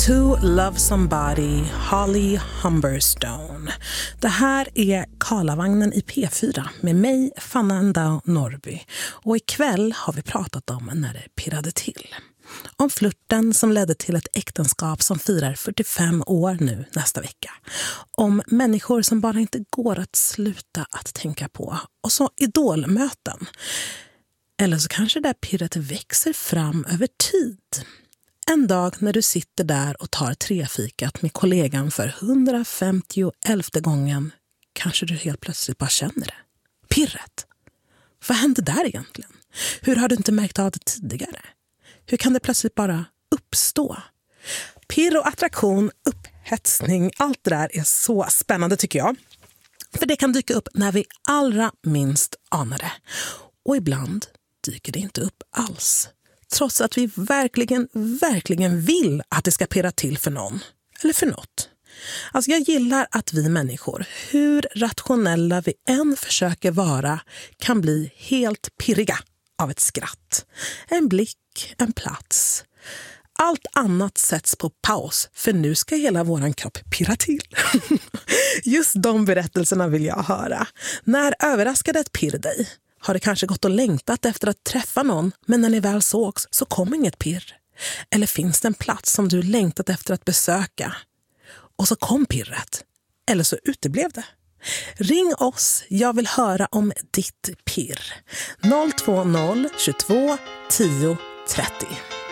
To Love Somebody, Holly Humberstone. Det här är Karlavagnen i P4 med mig, Fanna Endau Norrby. Och ikväll har vi pratat om när det pirrade till. Om flirten som ledde till ett äktenskap som firar 45 år nu nästa vecka. Om människor som bara inte går att sluta att tänka på. Och så idolmöten. Eller så kanske det där pirret växer fram över tid. En dag när du sitter där och tar trefikat med kollegan för 151:e gången kanske du helt plötsligt bara känner det. Pirret. Vad hände där egentligen? Hur har du inte märkt av det tidigare? Hur kan det plötsligt bara uppstå? Pirr och attraktion, upphetsning, allt det där är så spännande tycker jag. För det kan dyka upp när vi allra minst anar det. Och ibland dyker det inte upp alls. Trots att vi verkligen vill att det ska pirra till för någon. Eller för något. Alltså jag gillar att vi människor, hur rationella vi än försöker vara, kan bli helt pirriga av ett skratt. En blick, en plats. Allt annat sätts på paus, för nu ska hela våran kropp pirra till. Just de berättelserna vill jag höra. När överraskade ett pirr dig? Har det kanske gått och längtat efter att träffa någon, men när ni väl sågs så kom inget pirr? Eller finns det en plats som du längtat efter att besöka? Och så kom pirret. Eller så uteblev det. Ring oss, jag vill höra om ditt pirr. 020 22 10 30.